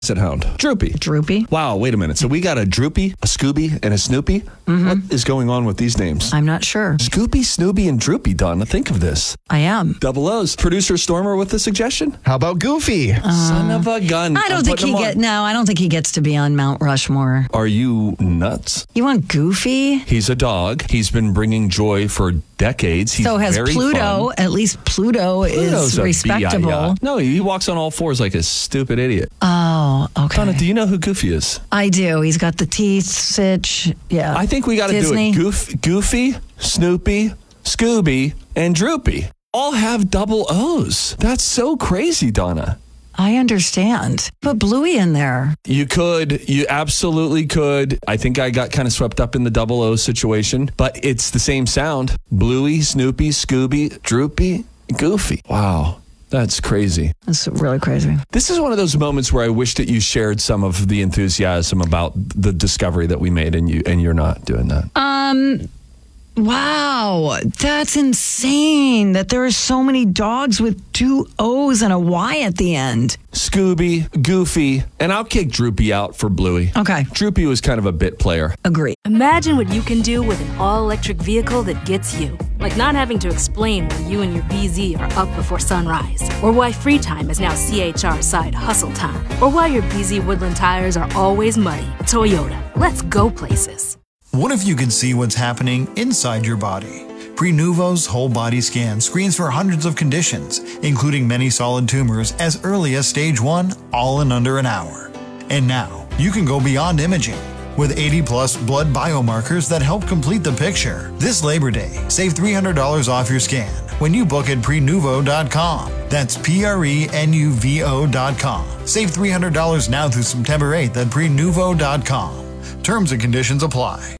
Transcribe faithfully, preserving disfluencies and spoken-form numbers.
Basset hound? Droopy. Droopy. Wow, wait a minute. So we got a Droopy, a Scooby, and a Snoopy? Mm-hmm. What is going on with these names? I'm not sure. Scooby, Snoopy, and Droopy, Donna. Think of this. I am. Double O's. Producer Stormer with the suggestion? How about Goofy? Uh, Son of a gun. I don't I'm think he putting him get. on. No, I don't think he gets to be on Mount Rushmore. Are you nuts? You want Goofy? He's a dog. He's been bringing joy for decades. He's so has very Pluto. fun. At least Pluto Pluto's is a respectable. B I A. No, he walks on all fours like a stupid idiot. Oh, okay. Donna, do you know who Goofy is? I do. He's got the teeth stitch. Yeah. I think we got to do Disney. it. Goof, Goofy, Snoopy, Scooby, and Droopy all have double O's. That's so crazy, Donna. I understand. Put Bluey in there. You could. You absolutely could. I think I got kind of swept up in the double O situation, but it's the same sound. Bluey, Snoopy, Scooby, Droopy, Goofy. Wow. That's crazy. That's really crazy. This is one of those moments where I wish that you shared some of the enthusiasm about the discovery that we made, and you and you're not doing that. Um, wow, that's insane that there are so many dogs with two O's and a Y at the end. Scooby, Goofy, and I'll kick Droopy out for Bluey. Okay. Droopy was kind of a bit player. Agree. Imagine what you can do with an all-electric vehicle that gets you. Like not having to explain why you and your B Z are up before sunrise. Or why free time is now C H R side hustle time. Or why your B Z Woodland tires are always muddy. Toyota, let's go places. What if you could see what's happening inside your body? Prenuvo's whole body scan screens for hundreds of conditions, including many solid tumors as early as stage one, all in under an hour. And now, you can go beyond imaging. With eighty plus blood biomarkers that help complete the picture. This Labor Day, save three hundred dollars off your scan when you book at prenuvo dot com. That's P R E N U V O dot com. Save three hundred dollars now through September eighth at prenuvo dot com. Terms and conditions apply.